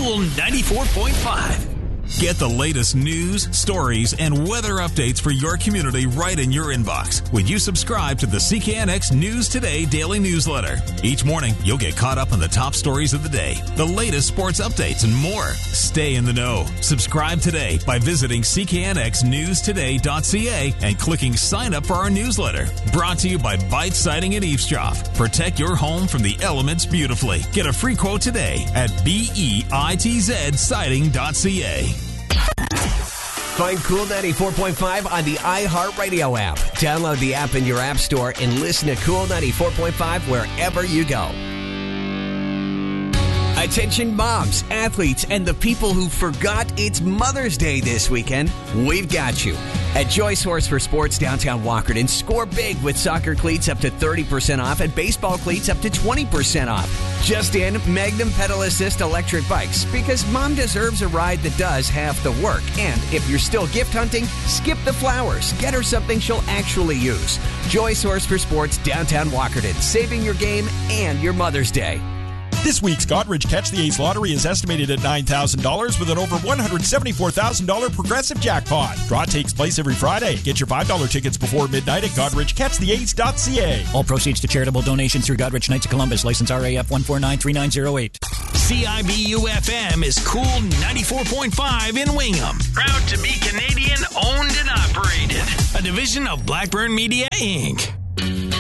Cool 94.5. Get the latest news, stories, and weather updates for your community right in your inbox when you subscribe to the CKNX News Today daily newsletter. Each morning, you'll get caught up on the top stories of the day, the latest sports updates, and more. Stay in the know. Subscribe today by visiting cknxnewstoday.ca and clicking sign up for our newsletter. Brought to you by Bite Siding and Eavesdrop. Protect your home from the elements beautifully. Get a free quote today at BEITZsiding.ca. Find Cool 94.5 on the iHeartRadio app. Download the app in your app store and listen to Cool 94.5 wherever you go. Attention moms, athletes, and the people who forgot it's Mother's Day this weekend. We've got you. At Joyce Horse for Sports downtown Walkerton, score big with soccer cleats up to 30% off and baseball cleats up to 20% off. Just in, Magnum Pedal Assist electric bikes, because mom deserves a ride that does half the work. And if you're still gift hunting, skip the flowers. Get her something she'll actually use. Joyce Horse for Sports downtown Walkerton, saving your game and your Mother's Day. This week's Godrich Catch the Ace lottery is estimated at $9,000 with an over $174,000 progressive jackpot. Draw takes place every Friday. Get your $5 tickets before midnight at GodrichCatchTheAce.ca. All proceeds to charitable donations through Godrich Knights of Columbus, license RAF 1493908. CIBU-FM is Cool 94.5 in Wingham. Proud to be Canadian owned and operated. A division of Blackburn Media, Inc.